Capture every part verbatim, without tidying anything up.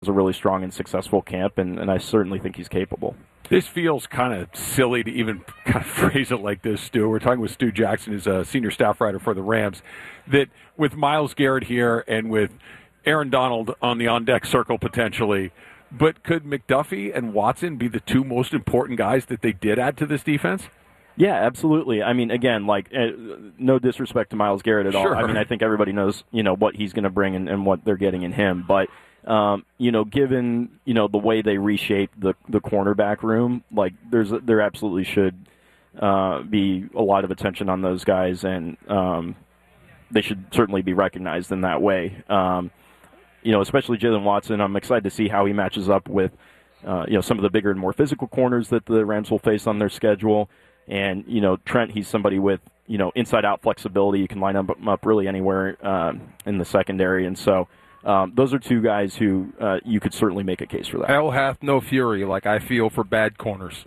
a really strong and successful camp, and, and I certainly think he's capable. This feels kind of silly to even kind of phrase it like this, Stu. We're talking with Stu Jackson, who's a senior staff writer for the Rams, that with Myles Garrett here and with Aaron Donald on the on-deck circle potentially, but could McDuffie and Watson be the two most important guys that they did add to this defense? Yeah, absolutely. I mean, again, like, uh, no disrespect to Myles Garrett at Sure. all. I mean, I think everybody knows, you know, what he's going to bring and, and what they're getting in him. But, um, you know, given, you know, the way they reshaped the the cornerback room, like, there's there absolutely should uh, be a lot of attention on those guys, and um, they should certainly be recognized in that way. Um, you know, especially Jalen Watson. I'm excited to see how he matches up with, uh, you know, some of the bigger and more physical corners that the Rams will face on their schedule. And, you know, Trent, he's somebody with, you know, inside-out flexibility. You can line him up really anywhere um, in the secondary. And so um, those are two guys who uh, you could certainly make a case for that. Hell hath no fury like I feel for bad corners.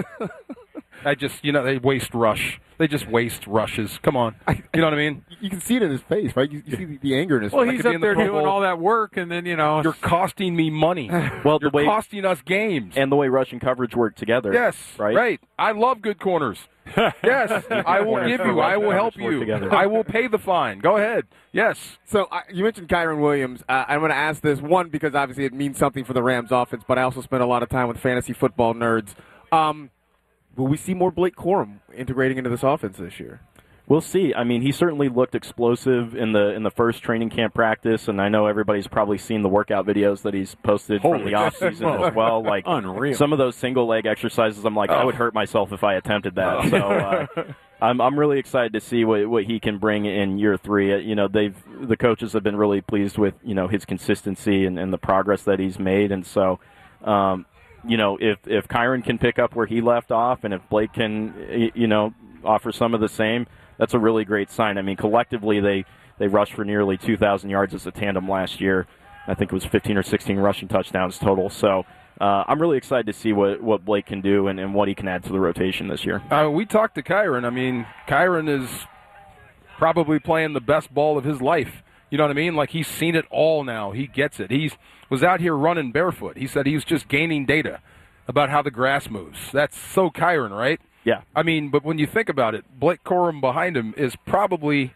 I just, you know, they waste rush. They just waste rushes. Come on. You know what I mean? You can see it in his face, right? You, you see the, the anger in his Well, face. he's up there doing all that work, and then, you know. You're costing me money. Well, You're the way, costing us games. and the way rush and coverage work together. Yes, right? right. I love good corners. Yes, I will give you. I will help Work you. together. I will pay the fine. Go ahead. Yes. So uh, you mentioned Kyron Williams. Uh, I'm going to ask this, one, because obviously it means something for the Rams offense, but I also spent a lot of time with fantasy football nerds. Um, will we see more Blake Corum integrating into this offense this year? We'll see. I mean, he certainly looked explosive in the in the first training camp practice, and I know everybody's probably seen the workout videos that he's posted Holy from the offseason as well. Like Unreal. some of those single leg exercises, I'm like, Oh. I would hurt myself if I attempted that. So uh, I'm I'm really excited to see what what he can bring in year three. Uh, You know, they've the coaches have been really pleased with you know his consistency and, and the progress that he's made, and so. Um, you know, if if Kyron can pick up where he left off, and if Blake can, you know, offer some of the same, that's a really great sign. I mean, collectively, they, they rushed for nearly two thousand yards as a tandem last year. I think it was fifteen or sixteen rushing touchdowns total. So uh, I'm really excited to see what, what Blake can do and, and what he can add to the rotation this year. Uh, we talked to Kyron. I mean, Kyron is probably playing the best ball of his life. You know what I mean? Like, he's seen it all now. He gets it. He was out here running barefoot. He said he was just gaining data about how the grass moves. That's so Kyron, right? Yeah. I mean, but when you think about it, Blake Corum behind him is probably,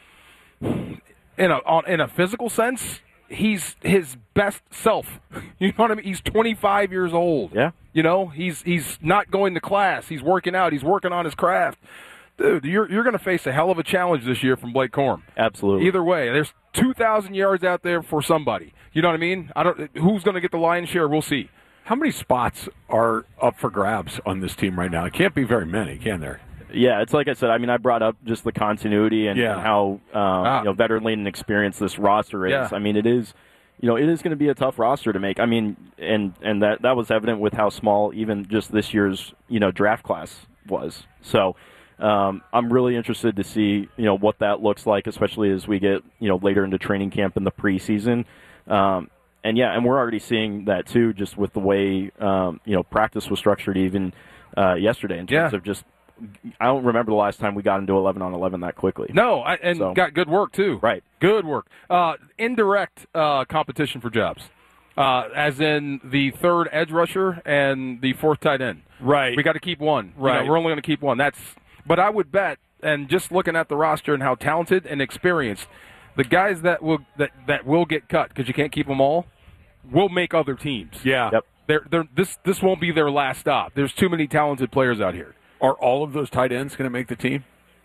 in a on, in a physical sense, he's his best self. You know what I mean? He's twenty-five years old. Yeah. You know, he's he's not going to class. He's working out. He's working on his craft. Dude, you're you're going to face a hell of a challenge this year from Blake Corum. Absolutely. Either way, there's two thousand yards out there for somebody. You know what I mean? I don't. Who's going to get the lion's share? We'll see. How many spots are up for grabs on this team right now? It can't be very many, can there? Yeah, it's like I said. I mean, I brought up just the continuity and, Yeah. and how um, Ah. you know veteran and experienced this roster is. Yeah. I mean, it is, you know, it is going to be a tough roster to make. I mean, and and that that was evident with how small even just this year's you know draft class was. So. Um, I'm really interested to see, you know, what that looks like, especially as we get, you know, later into training camp in the preseason. Um, and yeah, and we're already seeing that too, just with the way, um, you know, practice was structured even uh, yesterday in terms Yeah. of just. I don't remember the last time we got into eleven on eleven that quickly. No, I, and So- got good work too. Right. Good work. Uh, indirect uh, competition for jobs, uh, as in the third edge rusher and the fourth tight end. Right. We got to keep one. You know, Right. we're only going to keep one. That's. But I would bet, and just looking at the roster and how talented and experienced, the guys that will that, that will get cut because you can't keep them all, will make other teams. Yeah. Yep. They're, they're, this this won't be their last stop. There's too many talented players out here. Are all of those tight ends going to make the team?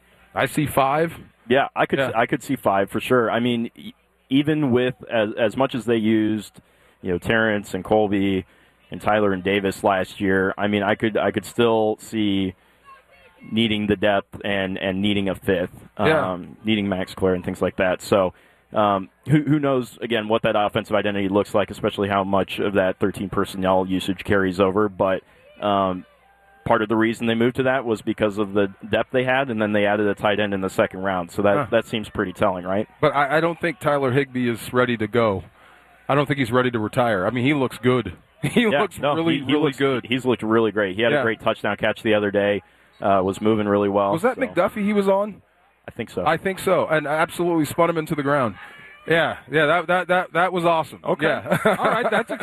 I see five. Yeah, I could Yeah. I could see five for sure. I mean, e- even with as as much as they used, you know, Terrence and Colby and Tyler and Davis last year, I mean, I could I could still see needing the depth and, and needing a fifth, um, Yeah. needing Max Clare and things like that. So um, who who knows again what that offensive identity looks like, especially how much of that thirteen personnel usage carries over. But um, part of the reason they moved to that was because of the depth they had, and then they added a tight end in the second round. So that, Huh. that seems pretty telling, right? But I, I don't think Tyler Higbee is ready to go. I don't think he's ready to retire. I mean, he looks good. He Yeah, looks no, really, he, he really looks, good. He's looked really great. He had Yeah. a great touchdown catch the other day. Uh, was moving really well. Was that so McDuffie he was on? I think so. I think so, and absolutely spun him into the ground. Yeah, yeah, that that that that was awesome. Okay. Yeah. All right, that's